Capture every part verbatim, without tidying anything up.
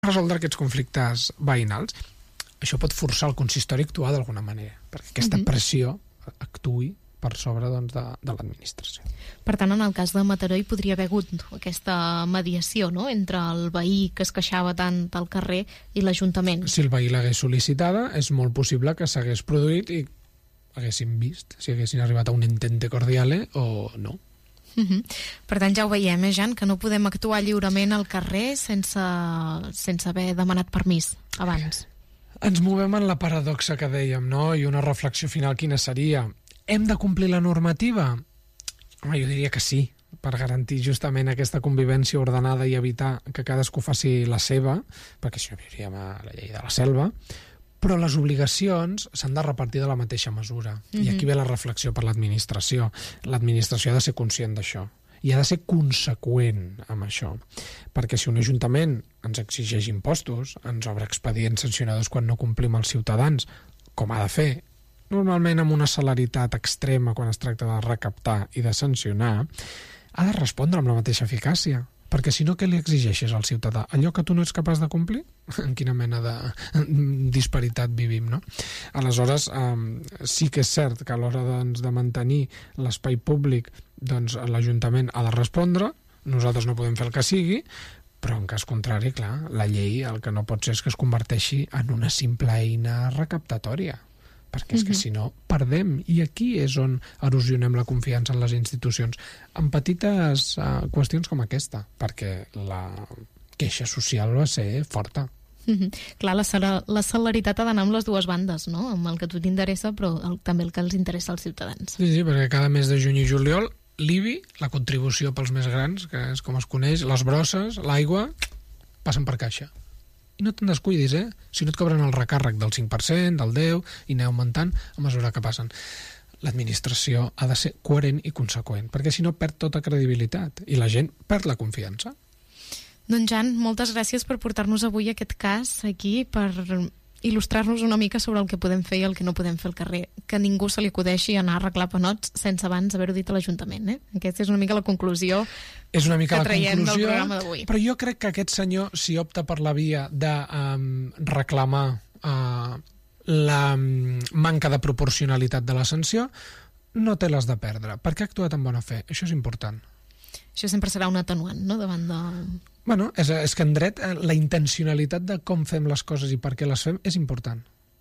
resoldre aquests conflictes veïnals. Això pot forçar el consistori a actuar d'alguna manera, perquè aquesta mm-hmm. pressió actuï per sobre doncs, de, de l'administració. Per tant, en el cas de Mataró hi podria haver hagut aquesta mediació, no?, entre el veí que es queixava tant al carrer i l'Ajuntament. Si el veí l'hagués sol·licitada, és molt possible que s'hagués produït i haguéssim vist si haguessin arribat a un entente cordiale o no. Uh-huh. Per tant, ja ho veiem, eh, Jan, que no podem actuar lliurement al carrer sense, sense haver demanat permís abans. Ens movem en la paradoxa que dèiem, no? I una reflexió final quina seria? Hem de complir la normativa? Home, jo diria que sí, per garantir justament aquesta convivència ordenada i evitar que cadascú faci la seva, perquè si no viuríem a la llei de la selva, però les obligacions s'han de repartir de la mateixa mesura. Mm-hmm. I aquí ve la reflexió per l'administració. L'administració ha de ser conscient d'això i ha de ser conseqüent amb això, perquè si un ajuntament ens exigeix impostos, ens obre expedients sancionadors quan no complim els ciutadans, com ha de fer, normalment amb una celeritat extrema quan es tracta de recaptar i de sancionar, ha de respondre amb la mateixa eficàcia. Perquè si no, què li exigeixes al ciutadà? Allò que tu no ets capaç de complir? En quina mena de disparitat vivim, no? Aleshores, eh, sí que és cert que a l'hora doncs, de mantenir l'espai públic, doncs l'Ajuntament ha de respondre, nosaltres no podem fer el que sigui, però en cas contrari, clar, la llei el que no pot ser és que es converteixi en una simple eina recaptatòria, perquè és que si no perdem, i aquí és on erosionem la confiança en les institucions en petites uh, qüestions com aquesta, perquè la queixa social va ser forta. Mm-hmm. Clar, la, cel- la celeritat ha d'anar amb les dues bandes, no? Amb el que a tu t'interessa, però el, també el que els interessa als ciutadans. Sí, sí, perquè cada mes de juny i juliol l'I B I, la contribució pels més grans, que és com es coneix, les brosses, l'aigua, passen per caixa. I no te'n descuidis, eh? Si no et cobren el recàrrec del cinc per cent, del deu, i aneu augmentant a mesura que passen. L'administració ha de ser coherent i conseqüent, perquè si no perd tota credibilitat i la gent perd la confiança. Doncs Jan, moltes gràcies per portar-nos avui aquest cas aquí, per il·lustrar-nos una mica sobre el que podem fer i el que no podem fer al carrer. Que ningú se li acudeixi anar a arreglar panots sense abans haver-ho dit a l'Ajuntament, eh? Aquesta és una mica la conclusió és una mica que traiem la del programa d'avui. Però jo crec que aquest senyor, si opta per la via de um, reclamar uh, la um, manca de proporcionalitat de la sanció, no té les de perdre, perquè ha actuat amb bona fe. Això és important. Això sempre serà un atenuant, no?, davant de... Bueno, és, és que en dret la intencionalitat de com fem les coses i per què les fem és important.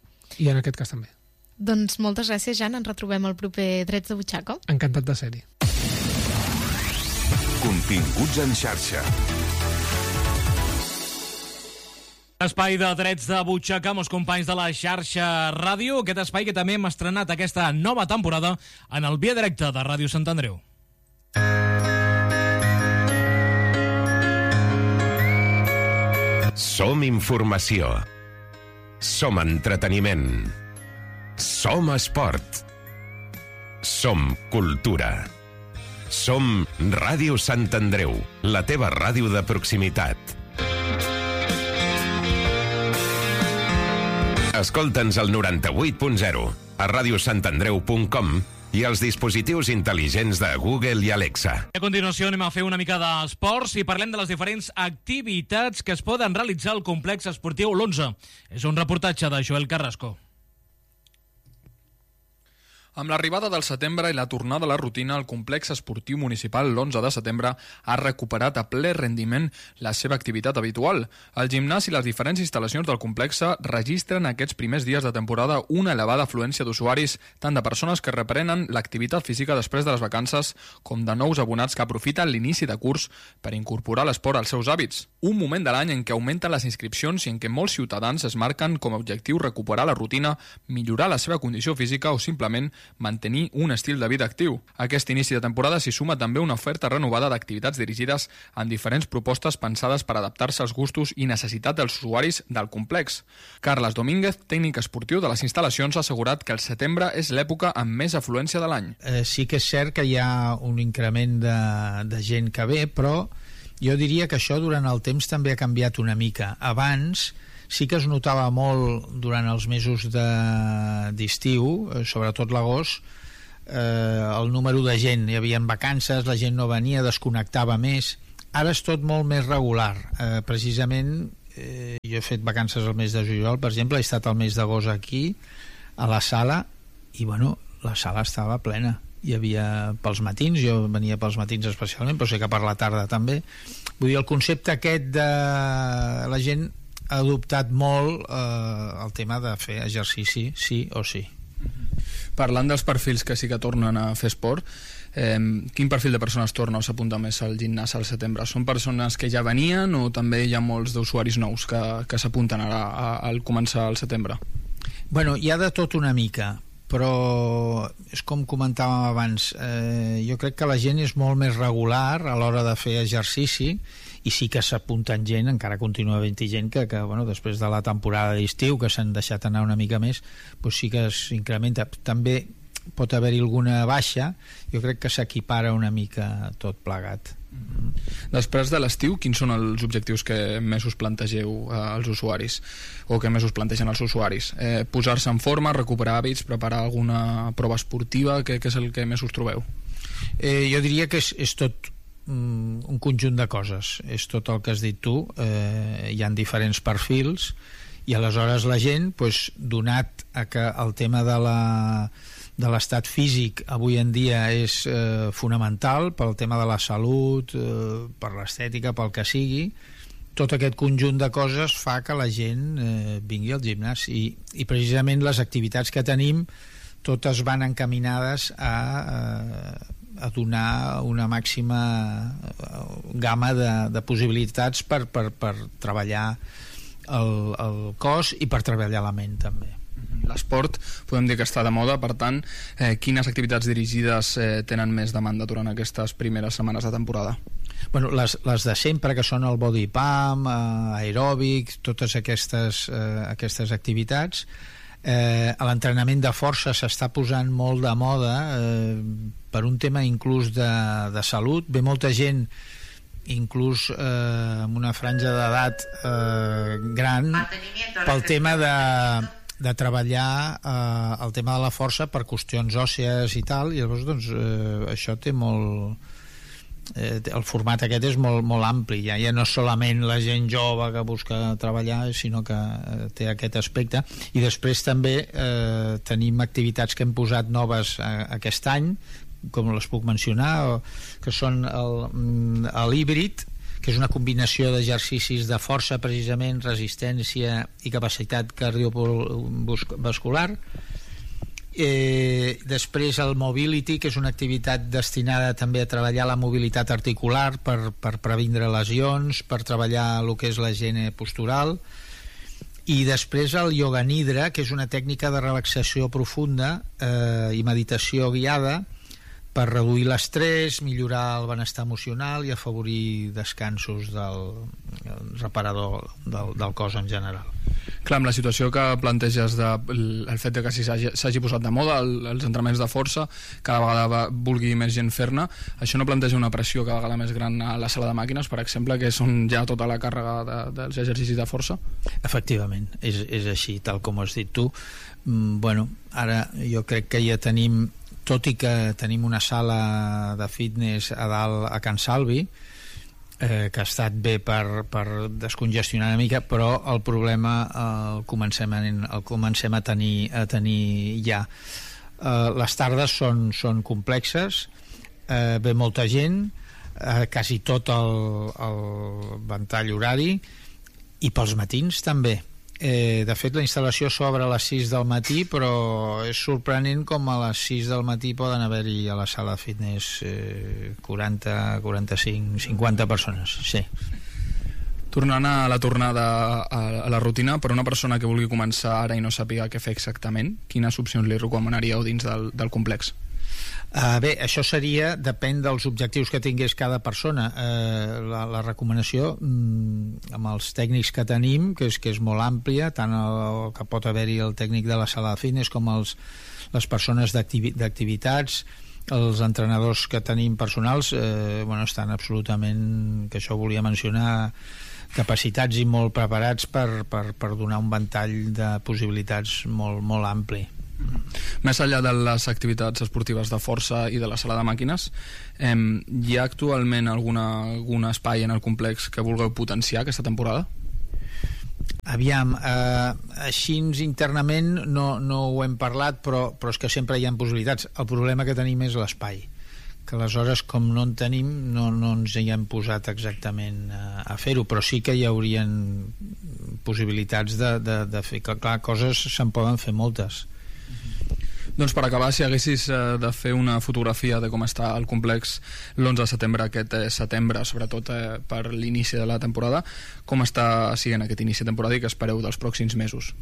I en aquest cas també. Doncs moltes gràcies, Jan. Ens retrobem al proper Drets de Butxaca. Encantat de ser-hi. Continguts en xarxa. Espai de Drets de Butxaca amb els companys de la xarxa Ràdio. Aquest espai que també hem estrenat aquesta nova temporada en el Via Directe de Ràdio Sant Andreu. Som informació. Som entreteniment. Som esport. Som cultura. Som Ràdio Sant Andreu, la teva ràdio de proximitat. Escolta'ns al noranta-vuit punt zero, a radiosantandreu punt com i als dispositius intel·ligents de Google i Alexa. A continuació anem a fer una mica d'esports i parlem de les diferents activitats que es poden realitzar al complex esportiu l'onze. És un reportatge de Joel Carrasco. Amb l'arribada del setembre i la tornada a la rutina, el complex esportiu municipal l'onze de setembre ha recuperat a ple rendiment la seva activitat habitual. El gimnàs i les diferents instal·lacions del complex registren aquests primers dies de temporada una elevada afluència d'usuaris, tant de persones que reprenen l'activitat física després de les vacances com de nous abonats que aprofiten l'inici de curs per incorporar l'esport als seus hàbits. Un moment de l'any en què augmenten les inscripcions i en què molts ciutadans es marquen com a objectiu recuperar la rutina, millorar la seva condició física o simplement mantenir un estil de vida actiu. A aquest inici de temporada s'hi suma també una oferta renovada d'activitats dirigides en diferents propostes pensades per adaptar-se als gustos i necessitats dels usuaris del complex. Carles Domínguez, tècnic esportiu de les instal·lacions, ha assegurat que el setembre és l'època amb més afluència de l'any. Eh, sí que és cert que hi ha un increment de, de gent que ve, però jo diria que això durant el temps també ha canviat una mica. Abans sí que es notava molt durant els mesos d'estiu, de, sobretot l'agost, eh, el número de gent. Hi havia vacances, la gent no venia, desconnectava més. Ara és tot molt més regular. Eh, precisament eh, jo he fet vacances al mes de juliol, per exemple, he estat al mes d'agost aquí a la sala i bueno, la sala estava plena, hi havia pels matins, jo venia pels matins especialment, però sé que per la tarda també. Vull dir, el concepte aquest de la gent ha adoptat molt eh, el tema de fer exercici sí o sí. Parlant dels perfils que sí que tornen a fer esport, eh, quin perfil de persones torna o s'apunta més al gimnàs al setembre? Són persones que ja venien o també hi ha molts d'usuaris nous que, que s'apunten ara a, al començar el setembre? Bueno, hi ha de tot una mica, però és com comentàvem abans, eh, jo crec que la gent és molt més regular a l'hora de fer exercici i sí que s'apunten gent, encara continua havent-hi gent que, que bueno, després de la temporada d'estiu que s'han deixat anar una mica més, doncs sí que s'incrementa. També pot haver-hi alguna baixa, jo crec que s'equipara una mica tot plegat. Després de l'estiu, quins són els objectius que més us plantegeu eh, als usuaris o que més us plantegen els usuaris? Eh, posar-se en forma, recuperar hàbits, preparar alguna prova esportiva, què, què és el que més us trobeu? Eh, jo diria que és, és tot mm, un conjunt de coses, és tot el que has dit tu, eh, hi ha diferents perfils i aleshores la gent, pues, donat a que el tema de la de l'estat físic avui en dia és eh, fonamental pel tema de la salut, eh, per l'estètica, pel que sigui, tot aquest conjunt de coses fa que la gent eh, vingui al gimnàs i, i precisament les activitats que tenim totes van encaminades a, a donar una màxima gamma de, de possibilitats per, per, per treballar el, el cos i per treballar la ment també. L'esport podem dir que està de moda, per tant, eh, quines activitats dirigides eh, tenen més demanda durant aquestes primeres setmanes de temporada? Bueno, les, les de sempre, que són el body pump, eh, aeròbic, totes aquestes, eh, aquestes activitats. Eh, l'entrenament de força s'està posant molt de moda eh, per un tema inclús de, de salut. Ve molta gent inclús eh, amb una franja d'edat eh, gran pel tema de de treballar eh, el tema de la força per qüestions òssees i tal, i llavors doncs eh, això té molt eh, el format aquest és molt, molt ampli, ja, ja no solament la gent jove que busca treballar, sinó que eh, té aquest aspecte. I després també eh, tenim activitats que hem posat noves eh, aquest any, com les puc mencionar, que són el, el híbrid, que és una combinació d'exercicis de força, precisament, resistència i capacitat cardiovascular. Eh, després el mobility, que és una activitat destinada també a treballar la mobilitat articular per, per previndre lesions, per treballar el que és la higiene postural. I després el yoga nidra, que és una tècnica de relaxació profunda eh, i meditació guiada per reduir l'estrès, millorar el benestar emocional i afavorir descansos del reparador del, del cos en general. Clar, amb la situació que planteges de, el, el fet de que s'hagi posat de moda el, els entrenaments de força, cada vegada va, vulgui més gent fer-ne, això no planteja una pressió cada vegada més gran a la sala de màquines, per exemple, que és on hi ha tota la càrrega de, dels exercicis de força? Efectivament, és, és així, tal com has dit tu. Mm, bueno, ara jo crec que ja tenim, tot i que tenim una sala de fitness a dalt a Can Salvi, eh, que ha estat bé per, per descongestionar una mica, però el problema eh, el, comencem a, el comencem a tenir, a tenir ja. Eh, les tardes són, són complexes, eh, ve molta gent, eh, quasi tot el, el ventall horari, i pels matins també. Eh, de fet, la instal·lació s'obre a les sis del matí, però és sorprenent com a les sis del matí poden haver-hi a la sala de fitness eh, quaranta, quaranta-cinc, cinquanta persones, sí. Tornant a la tornada a, a la rutina, per una persona que vulgui començar ara i no sàpiga què fer exactament, quines opcions li recomanaríeu dins del, del complex? Uh, bé, això seria, depèn dels objectius que tingués cada persona. Uh, la, la recomanació mm, amb els tècnics que tenim, que és, que és molt àmplia, tant el, el que pot haver-hi el tècnic de la sala de fitness com els, les persones d'activitats, els entrenadors que tenim personals, eh, bueno, estan absolutament, que això volia mencionar, capacitats i molt preparats per, per, per donar un ventall de possibilitats molt, molt ampli. Més enllà de les activitats esportives de força i de la sala de màquines, eh, hi ha actualment alguna, algun espai en el complex que vulgueu potenciar aquesta temporada? Aviam, eh, així internament no, no ho hem parlat, però, però és que sempre hi ha possibilitats. El problema que tenim és l'espai, que aleshores, com no en tenim, no, no ens hi hem posat exactament a, a fer-ho, però sí que hi haurien possibilitats de, de, de fer, que clar, coses se'n poden fer moltes. Doncs per acabar, si haguessis eh, de fer una fotografia de com està el complex l'onze de setembre, aquest eh, setembre, sobretot eh, per l'inici de la temporada, com està sent aquest inici de temporada i què espereu dels pròxims mesos?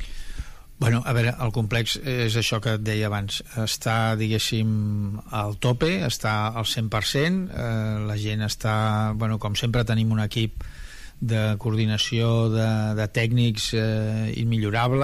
Bueno, a veure, el complex és això que et deia abans, està, diguéssim, al tope, està al cent per cent, eh, la gent està, bueno, com sempre tenim un equip de coordinació de, de tècnics eh, immillorable,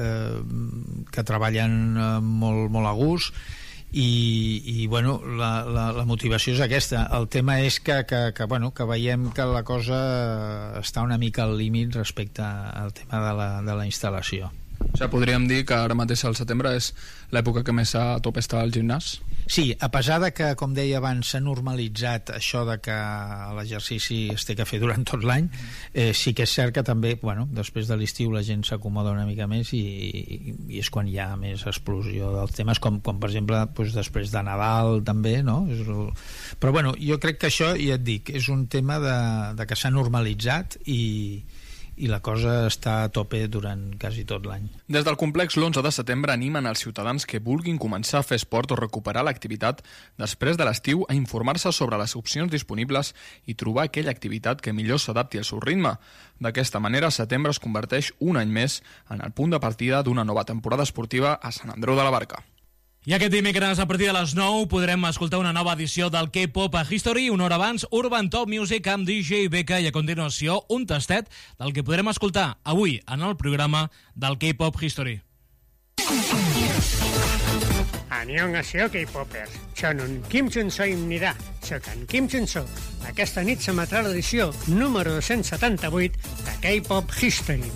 eh, que treballen eh, molt, molt a gust, i, i bueno, la, la, la motivació és aquesta. El tema és que, que, que, bueno, que veiem que la cosa està una mica al límit respecte al tema de la, de la instal·lació. O sigui, podríem dir que ara mateix al setembre és l'època que més a tope està al gimnàs? Sí, a pesar de que, com deia abans, s'ha normalitzat això de que l'exercici es té que fer durant tot l'any, eh, sí que és cert que també, bueno, després de l'estiu la gent s'acomoda una mica més i, i és quan hi ha més explosió dels temes, com, com per exemple doncs, després de Nadal també, no? És el... Però bueno, jo crec que això, ja et dic, és un tema de, de que s'ha normalitzat i i la cosa està a tope durant quasi tot l'any. Des del complex l'onze de setembre animen els ciutadans que vulguin començar a fer esport o recuperar l'activitat després de l'estiu a informar-se sobre les opcions disponibles i trobar aquella activitat que millor s'adapti al seu ritme. D'aquesta manera, setembre es converteix un any més en el punt de partida d'una nova temporada esportiva a Sant Andreu de la Barca. I aquest dimecres, a partir de les nou, podrem escoltar una nova edició del K-Pop a History, una hora abans, Urban Top Music amb D J Becca, i a continuació un tastet del que podrem escoltar avui en el programa del K-Pop History. Annyeonghaseyo, K-Popers. 저는 김준서입니다. Soc en Kim Junso. Aquesta nit s'emetrà l'edició número dos-cents setanta-vuit de K-Pop History.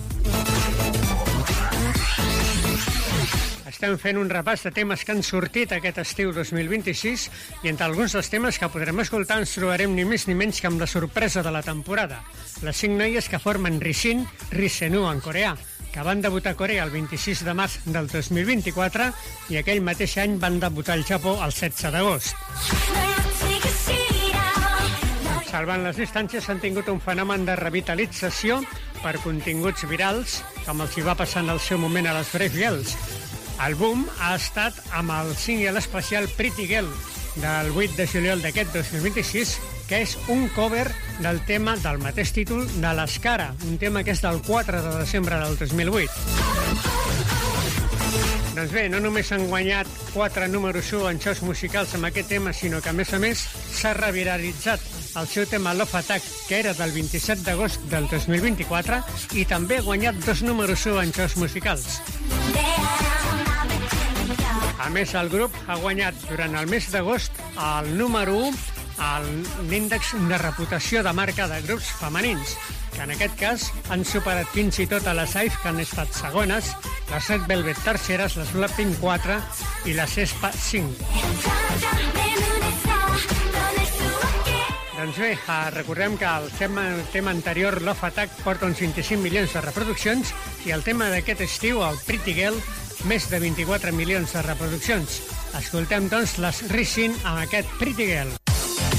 Estem fent un repàs de temes que han sortit aquest estiu dos mil vint-i-sis i entre alguns dels temes que podrem escoltar ens trobarem ni més ni menys que amb la sorpresa de la temporada. Les cinc noies que formen Rishin, Risenu en coreà, que van debutar a Corea el vint-i-sis de març del dos mil vint-i-quatre i aquell mateix any van debutar al Japó el setze d'agost. Salvant les distàncies, han tingut un fenomen de revitalització per continguts virals, com els hi va passar en el seu moment a les Brave Girls. El boom ha estat amb el single especial Pretty Girl del vuit de juliol d'aquest dos mil vint-i-sis, que és un cover del tema del mateix títol de l'Escara, un tema que és del quatre de desembre del dos mil vuit. Doncs bé, no només han guanyat quatre números u en shows musicals amb aquest tema, sinó que a més a més s'ha reviralitzat el seu tema Love Attack, que era del vint-i-set d'agost del dos mil vint-i-quatre, i també ha guanyat dos números u en shows musicals. A més, el grup ha guanyat durant el mes d'agost el número u a l'índex de reputació de marca de grups femenins, que en aquest cas han superat fins i tot a les Ive, que han estat segones, les Red Velvet terceres, les Blackpink quatre i les aespa cinc. Doncs bé, recordem que el tema, el tema anterior, Love Attack, porta uns vint-i-cinc milions de reproduccions i el tema d'aquest estiu, el Pretty Girl, més de vint-i-quatre milions de reproduccions. Escoltem, doncs, les Rishin amb aquest Pretty Girl.